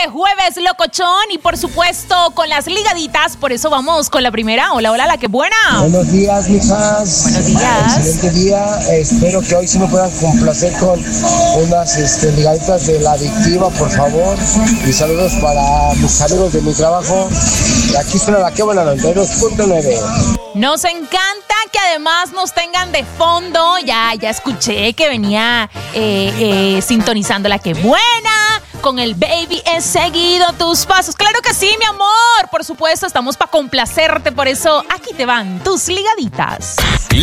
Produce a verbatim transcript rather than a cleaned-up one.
este jueves locochón y por supuesto con las ligaditas, por eso vamos con la primera. Hola, hola, la que buena. Buenos días, mijas. Buenos días. Excelente día. Espero que hoy sí me puedan complacer con unas este, ligaditas de la adictiva, por favor. Y saludos para mis amigos de mi trabajo. Y aquí suena la que buena noventa y dos punto nueve. Nos encanta que además nos tengan de fondo. Ya, ya escuché que venía eh, eh, sintonizando la que buena. Con el baby he seguido tus pasos. Claro que sí, mi amor. Por supuesto, estamos para complacerte. Por eso aquí te van tus ligaditas.